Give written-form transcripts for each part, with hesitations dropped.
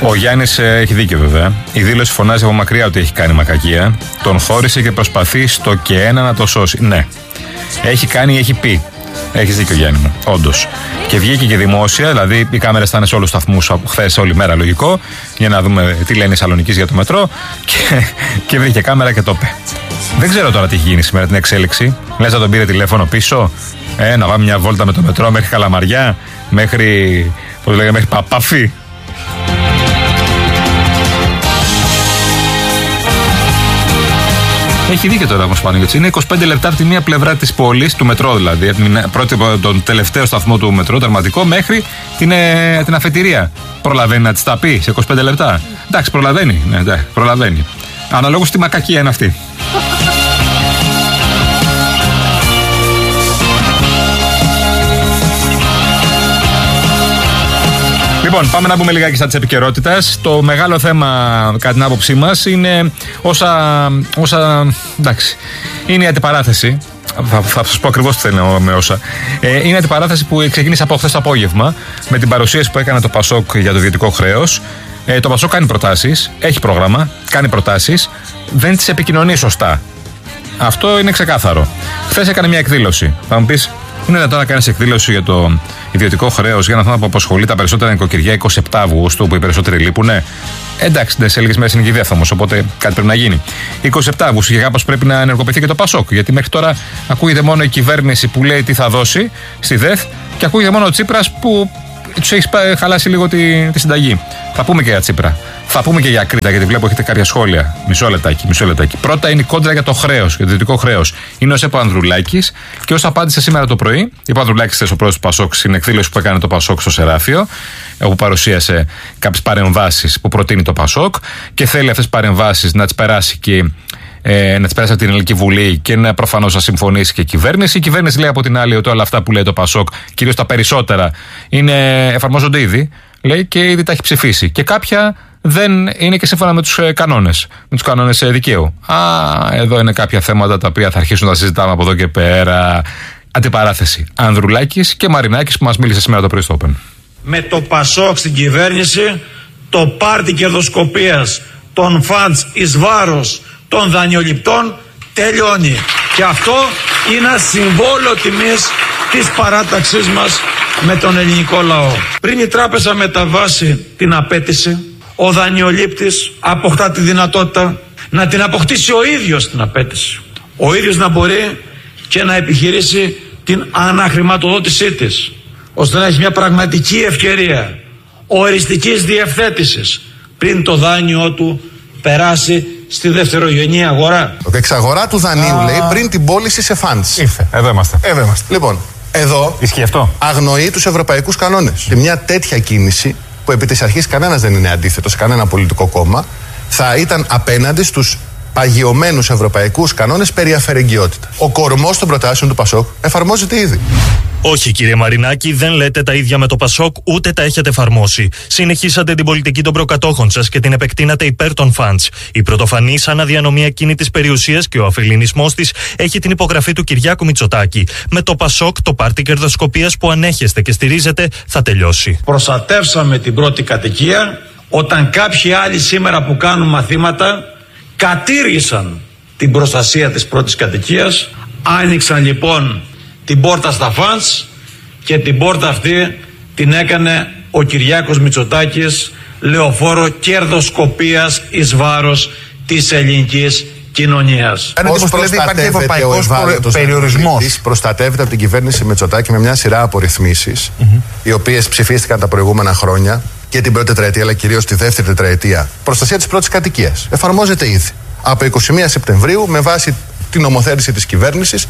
Ο Γιάννης έχει δίκιο βέβαια. Η δήλωση φωνάζει από μακριά ότι έχει κάνει μακακία. Τον χώρισε και προσπαθεί στο και ένα να το σώσει. Ναι. Έχει κάνει, έχει πει. Έχεις δίκιο, Γιάννη μου. Όντως. Και βγήκε και δημόσια, δηλαδή οι κάμερες ήταν σε όλους τους σταθμούς χθες όλη μέρα, λογικό, για να δούμε τι λένε οι Σαλονικείς για το μετρό. Και βρήκε κάμερα και το είπε. Δεν ξέρω τώρα τι έχει γίνει σήμερα την εξέλιξη. Λες να τον πήρε τηλέφωνο πίσω. Να πάμε μια βόλτα με το μετρό μέχρι Καλαμαριά, μέχρι. Πώς λέγαμε, μέχρι Παπάφη. Έχει δίκιο τώρα όμως πάνω, γιατί είναι 25 λεπτά από τη μία πλευρά της πόλης, του μετρό δηλαδή, τον τελευταίο σταθμό του μετρό, τερματικό, μέχρι την αφετηρία. Προλαβαίνει να της τα πει σε 25 λεπτά. Εντάξει, προλαβαίνει. Ναι, εντάξει, προλαβαίνει. Αναλόγως τι μακακία είναι αυτή. Λοιπόν, πάμε να πούμε λιγάκι στα της επικαιρότητας. Το μεγάλο θέμα, κατά την άποψή μας, είναι εντάξει, είναι η αντιπαράθεση. Θα σας πω ακριβώς τι θέλω με όσα. Είναι η αντιπαράθεση που ξεκίνησε από χθες το απόγευμα με την παρουσίαση που έκανε το Πασόκ για το ιδιωτικό χρέος. Το Πασόκ κάνει προτάσεις, έχει πρόγραμμα, κάνει προτάσεις, δεν τις επικοινωνεί σωστά. Αυτό είναι ξεκάθαρο. Χθες έκανε μια εκδήλωση. Θα μου πεις, είναι δυνατόν να κάνεις εκδήλωση για το ιδιωτικό χρέος για έναν άνθρωπο που απασχολεί τα περισσότερα νοικοκυριά 27 Αυγούστου, που οι περισσότεροι λείπουνε? Εντάξει, σε λίγες μέρες είναι και η Δεύθαμος, οπότε κάτι πρέπει να γίνει. 27 Αυγούστου και κάπως πρέπει να ενεργοποιηθεί και το Πασόκ. Γιατί μέχρι τώρα ακούγεται μόνο η κυβέρνηση που λέει τι θα δώσει στη ΔΕΘ και ακούγεται μόνο ο Τσίπρας που τους έχει χαλάσει λίγο τη συνταγή. Θα πούμε και για Τσίπρα. Θα πούμε και για Κρήτα, γιατί βλέπω έχετε κάποια σχόλια. Μισό λεπτάκι. Πρώτα είναι η κόντρα για το χρέος, για το ιδιωτικό χρέος. Είναι ο ΣΕΠ Ανδρουλάκης και όσο απάντησε σήμερα το πρωί, είπε ο Ανδρουλάκης, ο πρόεδρος του Πασόκ, στην εκδήλωση που έκανε το Πασόκ στο Σεράφιο, όπου παρουσίασε κάποιες παρεμβάσεις που προτείνει το Πασόκ και θέλει αυτές τις παρεμβάσεις να τις περάσει και. Να τις περάσει από την Ελληνική Βουλή και να προφανώς να συμφωνήσει και η κυβέρνηση. Η κυβέρνηση λέει από την άλλη ότι όλα αυτά που λέει το Πασόκ, κυρίως τα περισσότερα, εφαρμόζονται ήδη, λέει, και ήδη τα έχει ψηφίσει. Και κάποια δεν είναι και σύμφωνα με τους κανόνες δικαίου. Εδώ είναι κάποια θέματα τα οποία θα αρχίσουν να συζητάμε από εδώ και πέρα. Αντιπαράθεση. Ανδρουλάκης και Μαρινάκης που μας μίλησε σήμερα το πρωί στο Open. Με το Πασόκ στην κυβέρνηση, το πάρτι κερδοσκοπίας των φαντς εις βάρος των δανειοληπτών τελειώνει. Και αυτό είναι ένα συμβόλο τιμής της παράταξής μας με τον ελληνικό λαό. Πριν η τράπεζα μεταβάσει την απέτηση, ο δανειολήπτης αποκτά τη δυνατότητα να την αποκτήσει ο ίδιος την απέτηση. Ο ίδιος να μπορεί και να επιχειρήσει την αναχρηματοδότησή της, ώστε να έχει μια πραγματική ευκαιρία οριστικής διευθέτησης πριν το δάνειό του περάσει στη δευτερογενή αγορά. Εξαγορά του δανείου, λέει, πριν την πώληση σε funds. Ήρθε. Εδώ είμαστε. Λοιπόν, εδώ αγνοεί τους ευρωπαϊκούς κανόνες. Και μια τέτοια κίνηση, που επί της αρχής κανένας δεν είναι αντίθετο σε κανένα πολιτικό κόμμα, θα ήταν απέναντι στους παγιωμένους ευρωπαϊκούς κανόνες περί αφαιρεγγιότητα. Ο κορμός των προτάσεων του Πασόκ εφαρμόζεται ήδη. Όχι, κύριε Μαρινάκη, δεν λέτε τα ίδια με το Πασόκ, ούτε τα έχετε εφαρμόσει. Συνεχίσατε την πολιτική των προκατόχων σας και την επεκτείνατε υπέρ των φαντς. Η πρωτοφανής αναδιανομή ακίνητης περιουσίας και ο αφελινισμός της έχει την υπογραφή του Κυριάκου Μητσοτάκη. Με το Πασόκ, το πάρτι κερδοσκοπίας που ανέχεστε και στηρίζετε θα τελειώσει. Προστατεύσαμε την πρώτη κατοικία όταν κάποιοι άλλοι σήμερα που κάνουν μαθήματα κατήργησαν την προστασία της πρώτης κατοικίας. Άνοιξαν λοιπόν την πόρτα στα φαντς και την πόρτα αυτή την έκανε ο Κυριάκος Μητσοτάκης, λεωφόρο κερδοσκοπίας εις βάρος της ελληνικής κοινωνίας. Πώς προστατεύεται ο ευάλωτος περιορισμός? Προστατεύεται από την κυβέρνηση Μητσοτάκη με μια σειρά από ρυθμίσεις, οι οποίες ψηφίστηκαν τα προηγούμενα χρόνια και την πρώτη τετραετία, αλλά κυρίως τη δεύτερη τετραετία. Προστασία της πρώτης κατοικίας εφαρμόζεται ήδη από 21 Σεπτεμβρίου με βάση την νομοθέτηση της κυβέρνησης.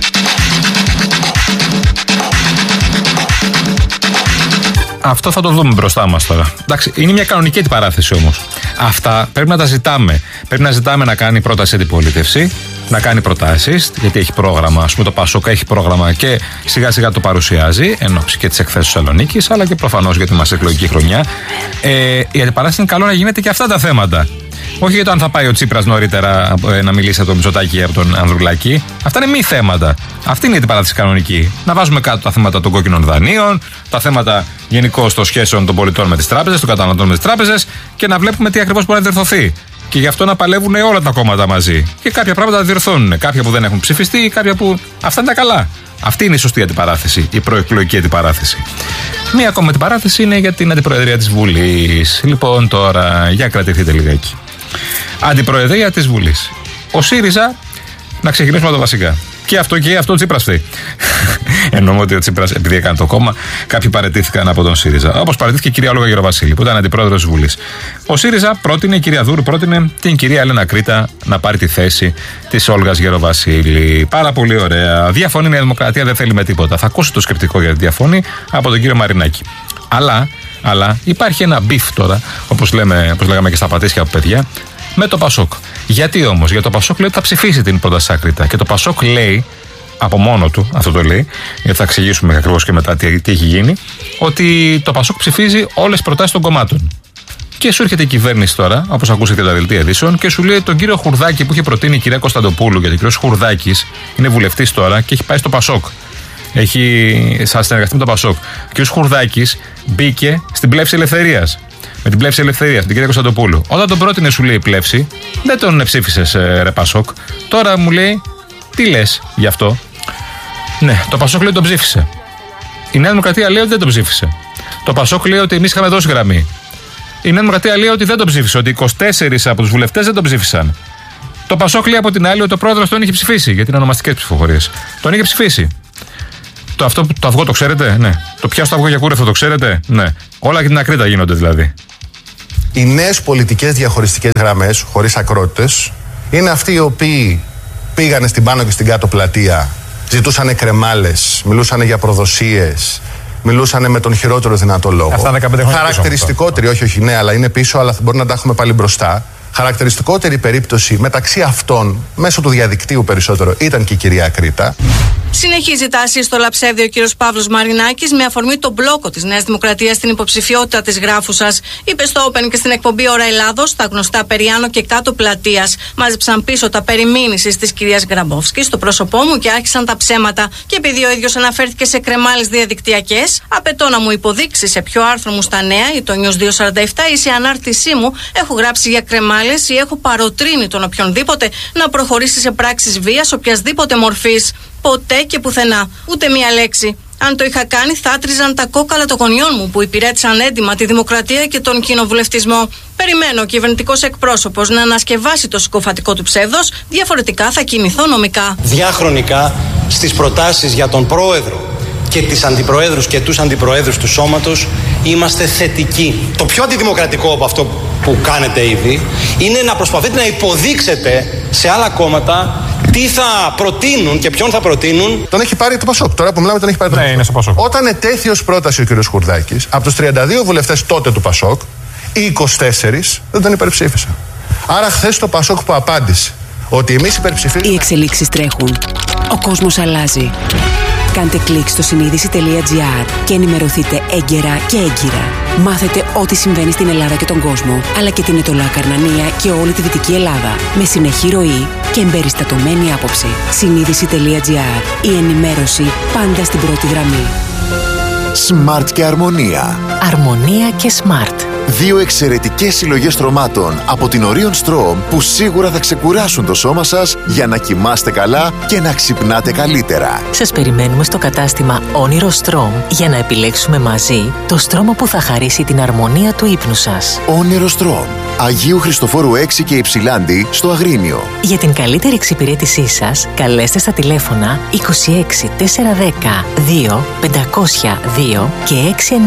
Αυτό θα το δούμε μπροστά μας τώρα. Εντάξει, είναι μια κανονική αντιπαράθεση όμως. Αυτά πρέπει να τα ζητάμε. Πρέπει να ζητάμε να κάνει πρόταση αντιπολίτευση, να κάνει προτάσεις, γιατί έχει πρόγραμμα. Ας πούμε, το Πασόκ έχει πρόγραμμα και σιγά σιγά το παρουσιάζει, εν ώψη και τις εκθέσεις της Θεσσαλονίκης, αλλά και προφανώς για τη μας εκλογική χρονιά. Η αντιπαράθεση είναι καλό να γίνεται και αυτά τα θέματα. Όχι για το αν θα πάει ο Τσίπρας νωρίτερα να μιλήσει από τον Μητσοτάκη ή από τον Ανδρουλάκη. Αυτά είναι μη θέματα. Αυτή είναι η αντιπαράθεση κανονική. Να βάζουμε κάτω τα θέματα των κόκκινων δανείων, τα θέματα γενικώς των σχέσεων των πολιτών με τις τράπεζες, των καταναλωτών με τις τράπεζες και να βλέπουμε τι ακριβώς μπορεί να διορθωθεί. Και γι' αυτό να παλεύουν όλα τα κόμματα μαζί. Και κάποια πράγματα τα διορθώνουν. Κάποια που δεν έχουν ψηφιστεί, κάποια που. Αυτά είναι τα καλά. Αυτή είναι η σωστή αντιπαράθεση, η προεκλογική αντιπαράθεση. Μία ακόμα αντιπαράθεση είναι για την αντιπροεδρία της Βουλής. Λοιπόν, τώρα, για κρατηθείτε λιγάκι. Αντιπροεδρία της Βουλής. Ο ΣΥΡΙΖΑ, να ξεκινήσουμε από τα βασικά. Και αυτό ο Τσίπρας φταίει. Εννοώ ότι ο Τσίπρας, επειδή έκανε το κόμμα, κάποιοι παραιτήθηκαν από τον ΣΥΡΙΖΑ. Όπως παραιτήθηκε η κυρία Όλγα Γεροβασίλη, που ήταν αντιπρόεδρος της Βουλής. Ο ΣΥΡΙΖΑ πρότεινε, η κυρία Δούρου πρότεινε την κυρία Έλενα Κρήτα να πάρει τη θέση της Όλγας Γεροβασίλη. Πάρα πολύ ωραία. Διαφωνεί η Νέα Δημοκρατία, δεν θέλει με τίποτα. Θα ακούσει το σκεπτικό για τη διαφωνή από τον κύριο Μαρινάκη. Αλλά υπάρχει ένα μπιφ τώρα, όπως λέγαμε και στα πατήσια από παιδιά, με το Πασόκ. Γιατί όμως? Γιατί το Πασόκ λέει ότι θα ψηφίσει την πρόταση άκρητα. Και το Πασόκ λέει, από μόνο του, αυτό το λέει, γιατί θα εξηγήσουμε ακριβώς και μετά τι έχει γίνει, ότι το Πασόκ ψηφίζει όλες τις προτάσεις των κομμάτων. Και σου έρχεται η κυβέρνηση τώρα, όπως ακούσατε τα δελτία ειδήσεων, και σου λέει τον κύριο Χουρδάκη που είχε προτείνει η κυρία Κωνσταντοπούλου, γιατί ο κύριος Χουρδάκης είναι βουλευτής τώρα και έχει πάει στο Πασόκ. Θα συνεργαστεί με το Πασόκ. Ο κύριος Χουρδάκης μπήκε στην Πλεύση Ελευθερίας. Με την Πλεύση Ελευθερίας, την κυρία Κωνσταντοπούλου. Όταν τον πρότεινε, σου λέει η Πλεύση, δεν τον ψήφισες, ρε Πασόκ. Τώρα μου λέει, τι λες γι' αυτό? Ναι, το Πασόκ λέει τον ψήφισε. Η Νέα Δημοκρατία λέει ότι δεν τον ψήφισε. Το Πασόκ λέει ότι εμείς είχαμε δώσει γραμμή. Η Νέα Δημοκρατία λέει ότι δεν τον ψήφισε, ότι 24 από τους βουλευτές δεν τον ψήφισαν. Το Πασόκ λέει από την άλλη ότι ο πρόεδρος τον είχε ψηφίσει, γιατί είναι ονομαστικές ψηφοφορίες. Τον είχε ψηφίσει. Το αυγό το ξέρετε? Ναι. Το πιάσω το αυγό για κούρευτο το ξέρετε? Ναι. Όλα και την ακρίτα γίνονται δηλαδή. Οι νέες πολιτικές διαχωριστικές γραμμές, χωρίς ακρότητες, είναι αυτοί οι οποίοι πήγανε στην πάνω και στην κάτω πλατεία, ζητούσαν κρεμάλες, μιλούσαν για προδοσίες, μιλούσαν με τον χειρότερο δυνατό λόγο. Αυτά 15 χρόνια χαρακτηριστικότερη, όχι, ναι, αλλά είναι πίσω, αλλά μπορεί να τα έχουμε πάλι μπροστά. Χαρακτηριστικότερη περίπτωση μεταξύ αυτών, μέσω του διαδικτύου περισσότερο, ήταν και η κυρία Κρήτα. Συνεχίζει τα ασύστολα ψεύδια ο κύριος Παύλος Μαρινάκης με αφορμή τον μπλόκο της Νέας Δημοκρατίας στην υποψηφιότητα της γράφουσας. Είπε στο Open και στην εκπομπή Ώρα Ελλάδος τα γνωστά περί άνω και κάτω πλατείας. Μάζεψαν πίσω τα περί μήνυσης της κυρίας Γκραμπόφσκη στο πρόσωπό μου και άρχισαν τα ψέματα. Και επειδή ο ίδιος αναφέρθηκε σε κρεμάλες διαδικτυακές, απαιτώ να μου υποδείξει σε ποιο άρθρο μου στα Νέα ή το News 247 ή σε ανάρτησή μου έχω γράψει για κρεμάλες ή έχω παροτρύνει τον οποιονδήποτε να προχωρήσει σε πράξεις βίας οποιασδήποτε μορφής. Ποτέ και πουθενά. Ούτε μία λέξη. Αν το είχα κάνει, θα άτριζαν τα κόκαλα των γονιών μου που υπηρέτησαν έντιμα τη δημοκρατία και τον κοινοβουλευτισμό. Περιμένω ο κυβερνητικός εκπρόσωπος να ανασκευάσει το συκοφατικό του ψεύδος, διαφορετικά θα κινηθώ νομικά. Διαχρονικά στις προτάσεις για τον πρόεδρο και τις αντιπροέδρους και τους αντιπροέδρους του σώματος είμαστε θετικοί. Το πιο αντιδημοκρατικό από αυτό που κάνετε ήδη είναι να προσπαθείτε να υποδείξετε σε άλλα κόμματα τι θα προτείνουν και ποιον θα προτείνουν. Τον έχει πάρει το Πασόκ. Τώρα που μιλάμε, τον έχει πάρει το Πασόκ. Είναι στο Πασόκ. Όταν ετέθη ως πρόταση ο κ. Χουρδάκης, από τους 32 βουλευτές τότε του Πασόκ, οι 24 δεν τον υπερψήφισαν. Άρα χθες το Πασόκ που απάντησε ότι εμείς υπερψηφίσαμε. Οι εξελίξεις τρέχουν. Ο κόσμος αλλάζει. Κάντε κλικ στο συνείδηση.gr και ενημερωθείτε έγκαιρα και έγκυρα. Μάθετε ό,τι συμβαίνει στην Ελλάδα και τον κόσμο, αλλά και την Ετωλά Καρνανία και όλη τη Δυτική Ελλάδα. Με συνεχή ροή και εμπεριστατωμένη άποψη. Συνείδηση.gr. Η ενημέρωση πάντα στην πρώτη γραμμή. Smart και Αρμονία. Αρμονία και Smart. Δύο εξαιρετικές συλλογές στρωμάτων από την Orion Strom που σίγουρα θα ξεκουράσουν το σώμα σας για να κοιμάστε καλά και να ξυπνάτε καλύτερα. Σας περιμένουμε στο κατάστημα Όνειρο Strom για να επιλέξουμε μαζί το στρώμα που θα χαρίσει την αρμονία του ύπνου σας. Όνειρο Strom. Αγίου Χριστοφόρου 6 και Υψηλάντη στο Αγρίνιο. Για την καλύτερη εξυπηρέτησή σας, καλέστε στα τηλέφωνα 26 410 2 502 και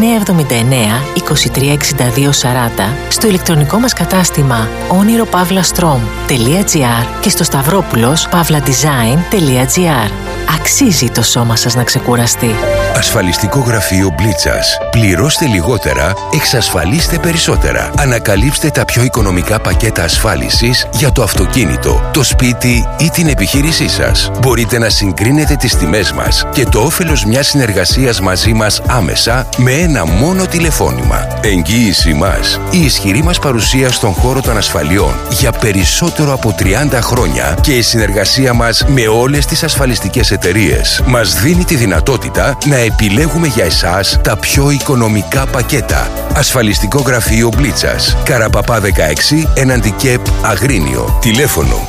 6979 2362 40 στο ηλεκτρονικό μας κατάστημα oniropavlastrom.gr και στο σταυρόπουλος pavladesign.gr. Αξίζει το σώμα σας να ξεκουραστεί. Ασφαλιστικό γραφείο Μπλίτσας. Πληρώστε λιγότερα, εξασφαλίστε περισσότερα. Ανακαλύψτε τα πιο οικονομικά πακέτα ασφάλισης για το αυτοκίνητο, το σπίτι ή την επιχείρησή σας. Μπορείτε να συγκρίνετε τις τιμές μας και το όφελος μιας συνεργασίας μαζί μας άμεσα με ένα μόνο τηλεφώνημα. Εγγύηση μας. Η ισχυρή μας παρουσία στον χώρο των ασφαλιών για περισσότερο από 30 χρόνια και η συνεργασία μας με όλες τις ασφαλιστικές εταιρείες μας δίνει τη δυνατότητα να επιλέγουμε για εσάς τα πιο οικονομικά πακέτα. Ασφαλιστικό γραφείο Μπλίτσας. Καραπαπά 16, έναντι ΚΕΠ Αγρίνιο. Τηλέφωνο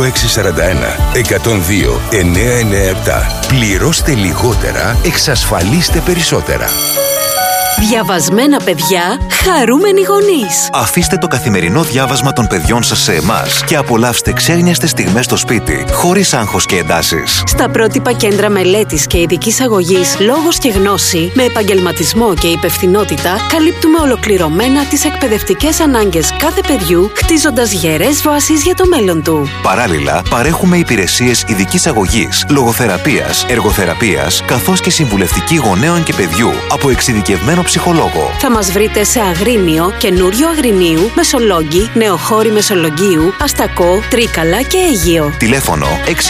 2641 102 997. Πληρώστε λιγότερα, εξασφαλίστε περισσότερα. Διαβασμένα παιδιά, χαρούμενοι γονείς. Αφήστε το καθημερινό διάβασμα των παιδιών σας σε εμάς και απολαύστε ξέγνιαστες στιγμές στο σπίτι, χωρίς άγχος και εντάσεις. Στα πρότυπα κέντρα μελέτης και ειδικής αγωγής Λόγος και Γνώση, με επαγγελματισμό και υπευθυνότητα, καλύπτουμε ολοκληρωμένα τις εκπαιδευτικές ανάγκες κάθε παιδιού, χτίζοντας γερές βάσεις για το μέλλον του. Παράλληλα, παρέχουμε υπηρεσίες ειδικής αγωγής, λογοθεραπείας, εργοθεραπείας, καθώς και συμβουλευτική γονέων και παιδιού από εξειδικευμένο ψυχολόγο. Θα μας βρείτε σε Αγρίνιο, Καινούριο Αγρινίου, Μεσολόγγι, Νεοχώρη Μεσολογγίου, Αστακό, Τρίκαλα και Αίγυο. Τηλέφωνο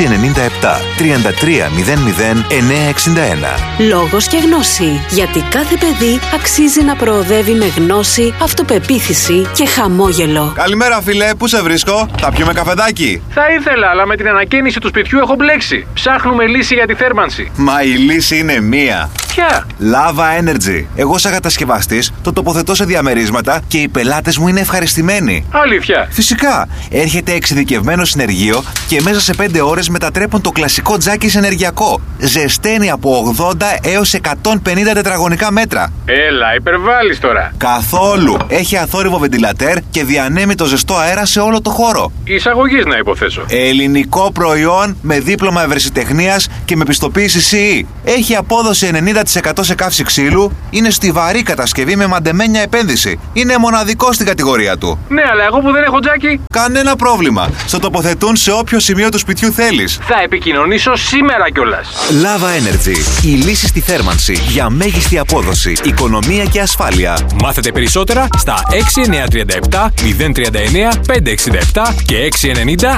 697 33 00 961. Λόγος και Γνώση. Γιατί κάθε παιδί αξίζει να προοδεύει με γνώση, αυτοπεποίθηση και χαμόγελο. Καλημέρα, φίλε, πού σε βρίσκω? Θα πιούμε καφεδάκι? Θα ήθελα, αλλά με την ανακαίνιση του σπιτιού έχω μπλέξει. Ψάχνουμε λύση για τη θέρμανση. Μα η λύση είναι μία. Ποια? Lava Energy. Εγώ σαν κατασκευαστής το τοποθετώ σε διαμερίσματα και οι πελάτες μου είναι ευχαριστημένοι. Αλήθεια? Φυσικά. Έρχεται εξειδικευμένο συνεργείο και μέσα σε 5 ώρες μετατρέπουν το κλασικό τζάκι σε ενεργειακό. Ζεσταίνει από 80 έως 150 τετραγωνικά μέτρα. Έλα, υπερβάλλεις τώρα. Καθόλου. Έχει αθόρυβο βεντιλατέρ και διανέμει το ζεστό αέρα σε όλο το χώρο. Εισαγωγής να υποθέσω. Ελληνικό προϊόν με δίπλωμα ευρεσιτεχνίας και με πιστοποίηση CE. Έχει απόδοση 90% σε καύση ξύλου. Είναι στιβαρή κατασκευή με μαντεμένια επένδυση. Είναι μοναδικό στην κατηγορία του. Ναι, αλλά εγώ που δεν έχω τζάκι. Κανένα πρόβλημα. Στο τοποθετούν σε όποιο σημείο του σπιτιού θέλεις. Θα επικοινωνήσω σήμερα κιόλας. Lava Energy. Η λύση στη θέρμανση για μέγιστη απόδοση, οικονομία και ασφάλεια. Μάθετε περισσότερα στα 6937 039 567 και 690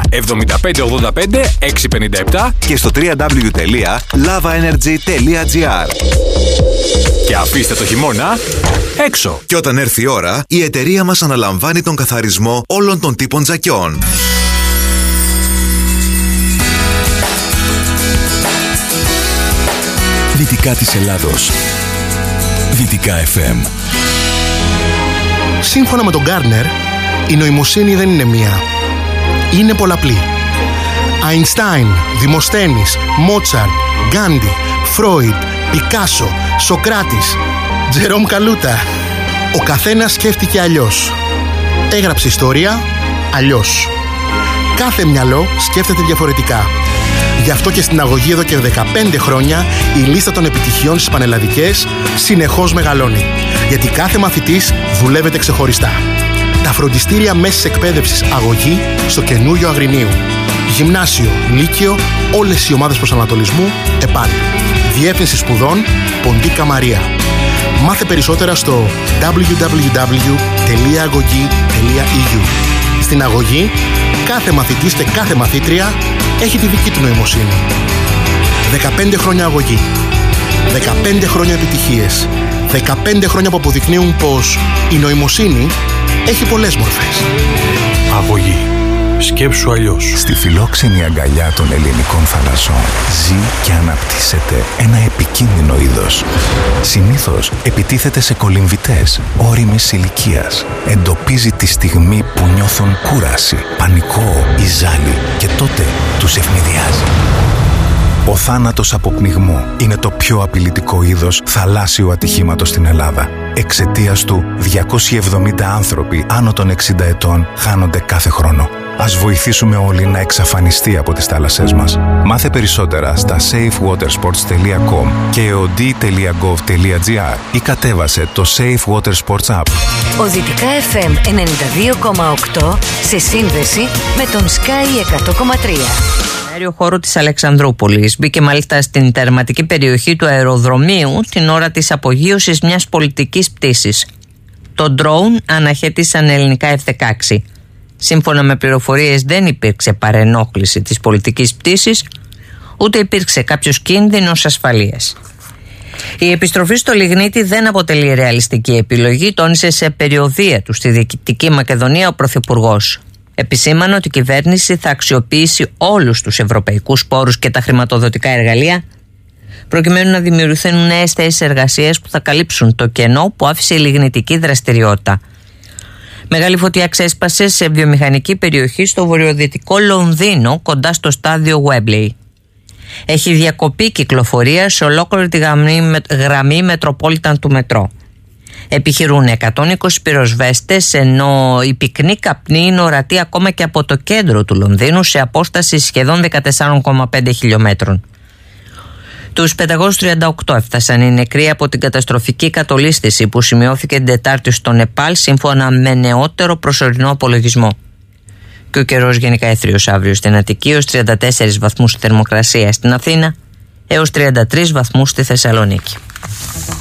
7585 657 και στο www.lavaenergy.gr. Και αφήστε το χειμώνα έξω. Και όταν έρθει η ώρα, η εταιρεία μας αναλαμβάνει τον καθαρισμό όλων των τύπων τζακιών. Δυτικά της Ελλάδος. Δυτικά FM. Σύμφωνα με τον Γκάρνερ, η νοημοσύνη δεν είναι μία. Είναι πολλαπλή. Αϊνστάιν, Δημοσθένης, Μότσαρτ, Γκάντι, Φρόιντ, Πικάσο, Σοκράτης, Τζερόμ Καλούτα. Ο καθένας σκέφτηκε αλλιώς. Έγραψε ιστορία αλλιώς. Κάθε μυαλό σκέφτεται διαφορετικά. Γι' αυτό και στην αγωγή εδώ και 15 χρόνια η λίστα των επιτυχιών στις πανελλαδικές συνεχώς μεγαλώνει. Γιατί κάθε μαθητής δουλεύεται ξεχωριστά. Τα φροντιστήρια μέσης εκπαίδευσης αγωγή στο Καινούριο Αγρινίου. Γυμνάσιο, Λύκειο, όλες οι ομάδες προσανατολισμού ΕΠΑΛ. Διεύθυνση σπουδών Ποντίκα Μαρία. Μάθε περισσότερα στο www.agoghi.eu. Στην αγωγή, κάθε μαθητής και κάθε μαθήτρια έχει τη δική του νοημοσύνη. 15 χρόνια αγωγή. 15 χρόνια επιτυχίες. 15 χρόνια που αποδεικνύουν πως η νοημοσύνη έχει πολλές μορφές. Αγωγή. Σκέψου αλλιώς. Στη φιλόξενη αγκαλιά των ελληνικών θαλασσών ζει και αναπτύσσεται ένα επικίνδυνο είδος. Συνήθως επιτίθεται σε κολυμβητές όριμης ηλικίας. Εντοπίζει τη στιγμή που νιώθουν κούραση, πανικό ή ζάλι και τότε τους ευνηδιάζει. Ο θάνατος από πνιγμό είναι το πιο απειλητικό είδος θαλάσσιου ατυχήματος στην Ελλάδα. Εξαιτίας του, 270 άνθρωποι άνω των 60 ετών χάνονται κάθε χρόνο. Ας βοηθήσουμε όλοι να εξαφανιστεί από τις θάλασσές μας. Μάθε περισσότερα στα safewatersports.com και eod.gov.gr ή κατέβασε το Safe Water Sports App. Ο Δυτικά FM 92,8 σε σύνδεση με τον Sky 100,3. αέριο χώρο της Αλεξανδρούπολης. Μπήκε μάλιστα στην τερματική περιοχή του αεροδρομίου την ώρα της απογείωσης μιας πολιτικής πτήσης. Το ντρόουν αναχέτησαν ελληνικά F-16. Σύμφωνα με πληροφορίες δεν υπήρξε παρενόχληση της πολιτικής πτήσης, ούτε υπήρξε κάποιος κίνδυνος ασφαλείας. Η επιστροφή στο λιγνίτη δεν αποτελεί ρεαλιστική επιλογή, τόνισε σε περιοδεία του στη Δυτική Μακεδονία ο Πρωθυπουργός. Επισήμανε ότι η κυβέρνηση θα αξιοποιήσει όλους τους ευρωπαϊκούς πόρους και τα χρηματοδοτικά εργαλεία προκειμένου να δημιουργηθούν νέες θέσεις εργασίας που θα καλύψουν το κενό που άφησε η λιγνητική δραστηριότητα. Μεγάλη φωτιά ξέσπασε σε βιομηχανική περιοχή στο βορειοδυτικό Λονδίνο, κοντά στο στάδιο Wembley. Έχει διακοπεί κυκλοφορία σε ολόκληρη τη γραμμή Metropolitan του μετρό. Επιχειρούν 120 πυροσβέστες, ενώ η πυκνή καπνή είναι ορατή ακόμα και από το κέντρο του Λονδίνου σε απόσταση σχεδόν 14,5 χιλιόμετρων. Τους 538 έφτασαν οι νεκροί από την καταστροφική κατολίσθηση που σημειώθηκε την Τετάρτη στο Νεπάλ, σύμφωνα με νεότερο προσωρινό απολογισμό. Και ο καιρός γενικά έθριος αύριο στην Αττική, ως 34 βαθμούς θερμοκρασία στην Αθήνα έως 33 βαθμούς στη Θεσσαλονίκη.